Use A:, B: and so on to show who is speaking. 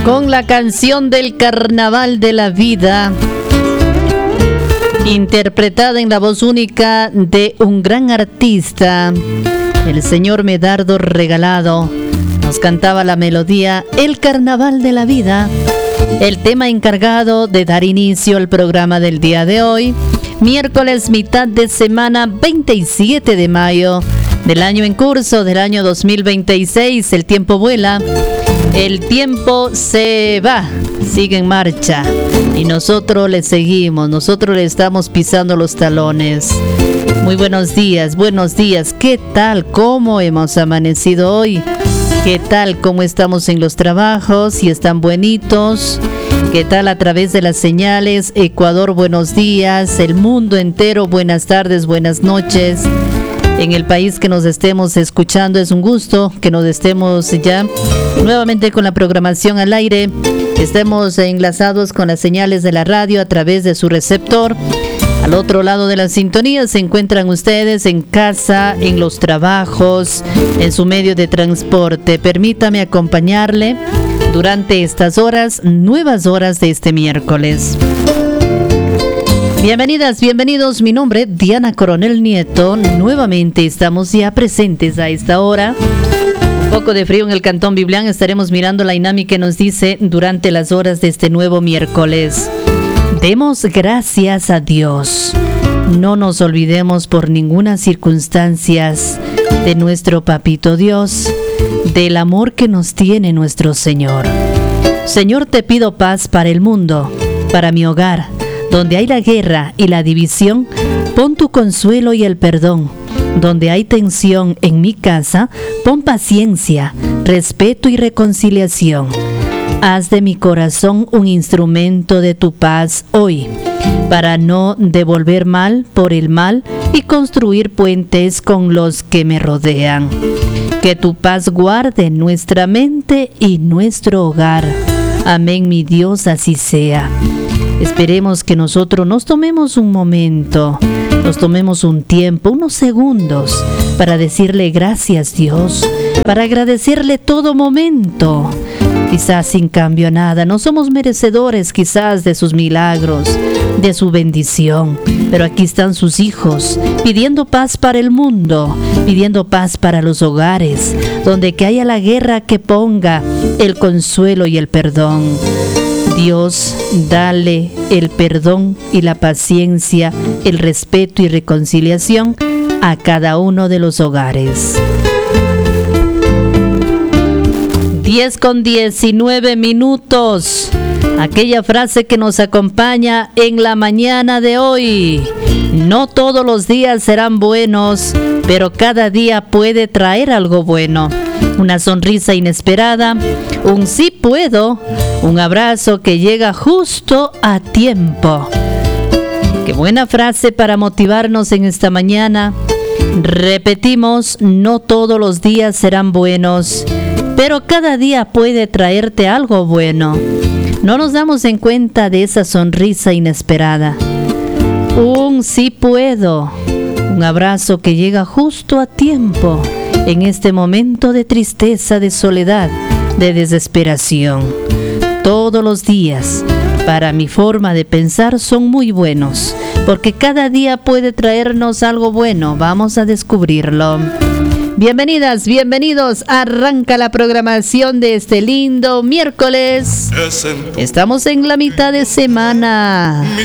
A: con la canción del Carnaval de la Vida, interpretada en la voz única de un gran artista, el señor Medardo Regalado. Nos cantaba la melodía El Carnaval de la Vida, el tema encargado de dar inicio al programa del día de hoy, miércoles mitad de semana 27 de mayo del año en curso, del año 2026. El tiempo vuela, el tiempo se va, sigue en marcha y nosotros le seguimos, nosotros le estamos pisando los talones. Muy buenos días, ¿qué tal? ¿Cómo hemos amanecido hoy? ¿Qué tal? ¿Cómo estamos en los trabajos? Si están buenitos. ¿Qué tal a través de las señales? Ecuador, buenos días. El mundo entero, buenas tardes, buenas noches. En el país que nos estemos escuchando, es un gusto que nos estemos ya nuevamente con la programación al aire. Estemos enlazados con las señales de la radio a través de su receptor. Al otro lado de la sintonía se encuentran ustedes en casa, en los trabajos, en su medio de transporte. Permítame acompañarle durante estas horas, nuevas horas de este miércoles. Bienvenidas, bienvenidos. Mi nombre, Diana Coronel Nieto. Nuevamente estamos ya presentes a esta hora. Un poco de frío en el Cantón Biblián. Estaremos mirando la INAMI que nos dice durante las horas de este nuevo miércoles. Demos gracias a Dios. No nos olvidemos por ninguna circunstancia de nuestro Papito Dios, del amor que nos tiene nuestro Señor. Señor, te pido paz para el mundo, para mi hogar. Donde hay la guerra y la división, pon tu consuelo y el perdón. Donde hay tensión en mi casa, pon paciencia, respeto y reconciliación. Haz de mi corazón un instrumento de tu paz hoy, para no devolver mal por el mal y construir puentes con los que me rodean. Que tu paz guarde nuestra mente y nuestro hogar. Amén, mi Dios, así sea. Esperemos que nosotros nos tomemos un momento, nos tomemos un tiempo, unos segundos, para decirle gracias, Dios, para agradecerle todo momento. Quizás sin cambio a nada, no somos merecedores quizás de sus milagros, de su bendición, pero aquí están sus hijos pidiendo paz para el mundo, pidiendo paz para los hogares, donde que haya la guerra, que ponga el consuelo y el perdón. Dios, dale el perdón y la paciencia, el respeto y reconciliación a cada uno de los hogares. 10:19. Aquella frase que nos acompaña en la mañana de hoy. No todos los días serán buenos, pero cada día puede traer algo bueno. Una sonrisa inesperada, un sí puedo, un abrazo que llega justo a tiempo. Qué buena frase para motivarnos en esta mañana. Repetimos, no todos los días serán buenos, pero cada día puede traerte algo bueno. No nos damos en cuenta de esa sonrisa inesperada. Un sí puedo, un abrazo que llega justo a tiempo en este momento de tristeza, de soledad, de desesperación. Todos los días, para mi forma de pensar, son muy buenos, porque cada día puede traernos algo bueno. Vamos a descubrirlo. Bienvenidas, bienvenidos. Arranca la programación de este lindo miércoles. Estamos en la mitad de semana.